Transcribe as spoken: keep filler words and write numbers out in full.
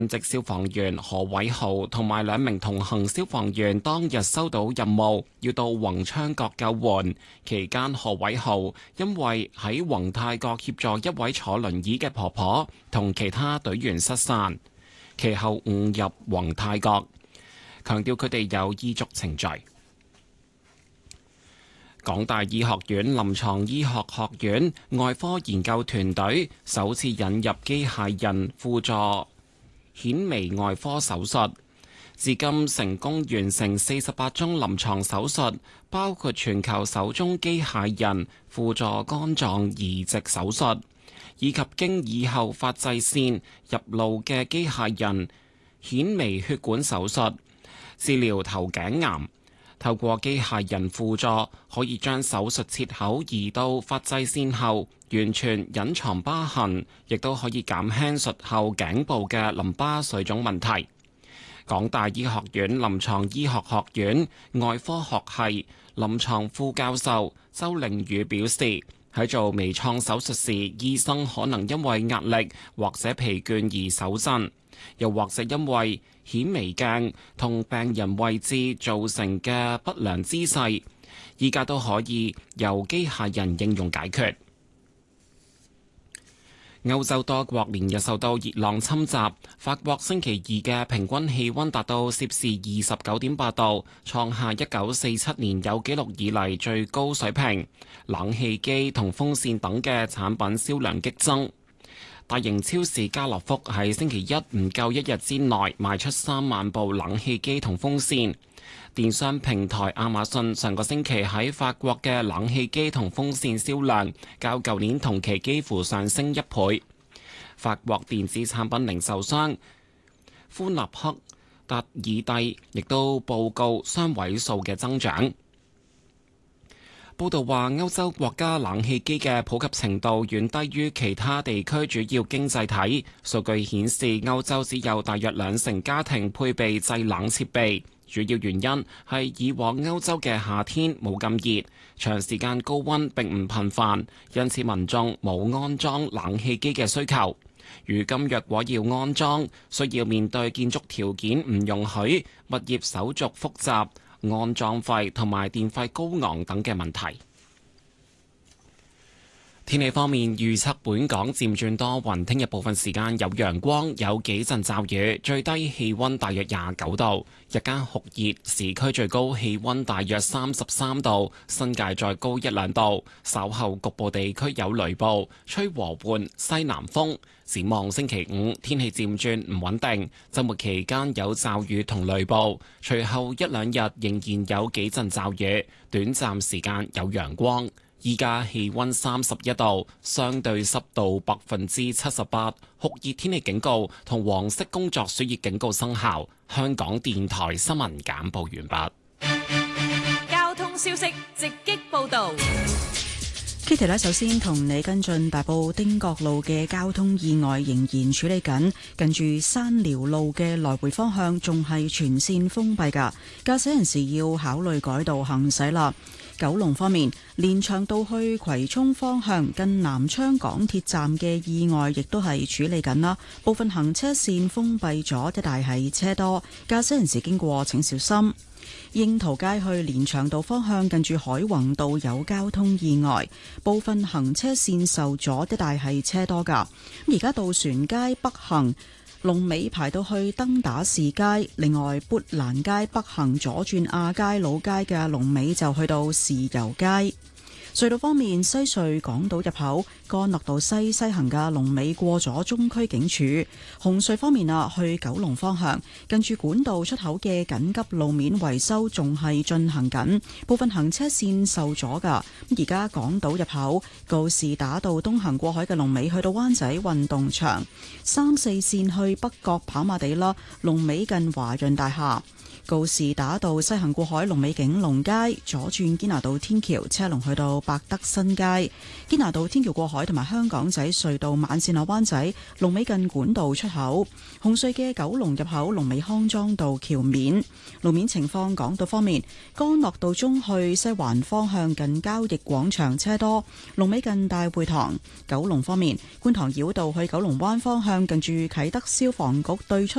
職消防員何偉豪同埋兩名同行消防員當日收到任務，要到宏昌閣救援。期間，何偉豪因為喺宏泰閣協助一位坐輪椅嘅婆婆同其他隊員失散，其後誤入宏泰閣，強調佢哋有依足程序。港大醫學院臨床醫學學院外科研究團隊首次引入機械人輔助顯微外科手術，至今成功完成四十八宗臨床手術，包括全球首宗機械人輔助肝臟移植手術，以及經耳後發際線入顱嘅機械人顯微血管手術，治療頭頸癌。透過機械人輔助，可以將手術切口移到發際線後，完全隱藏疤痕，亦都可以減輕術後頸部嘅淋巴水腫問題。港大醫學院臨床醫學學院外科學系臨床副教授周令宇表示，喺做微創手術時，醫生可能因為壓力或者疲倦而手震，又或者因為顯微鏡同病人位置造成嘅不良姿勢，依家都可以由機械人應用解決。歐洲多國連日受到熱浪侵襲，法國星期二嘅平均氣溫達到攝氏二十九點八度，創下一九四七年有紀錄以嚟最高水平。冷氣機同風扇等嘅產品銷量激增。大型超市家樂福喺星期一唔夠一日之內賣出三萬部冷氣機同風扇。電商平台亞馬遜上個星期喺法國嘅冷氣機同風扇銷量較舊年同期幾乎上升一倍。法國電子產品零售商寬納克達爾蒂亦都報告雙位數嘅增長。報道話，歐洲國家冷氣機嘅普及程度遠低於其他地區主要經濟體。數據顯示，歐洲只有大約兩成家庭配備製冷設備，主要原因係以往歐洲嘅夏天冇咁熱，長時間高溫並唔頻繁，因此民眾冇安裝冷氣機嘅需求。如今若果要安裝，需要面對建築條件唔容許、物業手續複雜、安裝費同埋電費高昂等嘅問題。天氣方面，預測本港漸轉多雲，聽日部分時間有陽光，有幾陣驟雨，最低氣溫大約廿九度，日間酷熱，市區最高氣溫大約三十三度，新界再高一兩度。稍後局部地區有雷暴，吹和緩西南風。展望星期五，天氣漸轉唔穩定，週末期間有驟雨同雷暴，隨後一兩日仍然有幾陣驟雨，短暫時間有陽光。依家氣溫三十一度，相對濕度百分之七十八，酷熱天氣警告同黃色工作暑熱警告生效。香港電台新聞簡報完畢。交通消息直擊報道。 Kitty 咧，首先同你跟進大埔汀角路嘅交通意外仍然處理緊，近住山寮路嘅來回方向仲係全線封閉㗎，駕駛人士要考慮改道行駛啦。九龍方面，連翔道去葵涌方向近南昌港鐵站嘅意外亦都係處理緊啦，部分行車線封閉咗，一帶係車多，駕駛人士經過請小心。櫻桃街去連翔道方向近住海泓道有交通意外，部分行車線受阻，一帶係車多噶。而家渡船街北行龍尾排到去登打士街，另外砵蘭街北行左轉亞皆老街嘅龍尾就去到豉油街。隧道方面，西隧港島入口干諾道西西行嘅龍尾過咗中區警署。紅隧方面啊，去九龍方向近住管道出口嘅緊急路面維修仲係進行緊，部分行車線受阻噶。而家港島入口告士打道東行過海嘅龍尾去到灣仔運動場，三四線去北角跑馬地啦，龍尾近華潤大廈。 告士打道西行過海龍尾景隆街，左轉堅拿道天橋車龍去到百德新街。堅拿道天橋過海同埋香港仔隧道慢線落灣仔龍尾近管道出口。紅隧嘅九龍入口龍尾康莊道橋面。路面情況，港島方面，干諾道中去西環方向近交易廣場車多，龍尾近大會堂。九龍方面，觀塘繞道去九龍灣方向近住啟德消防局對出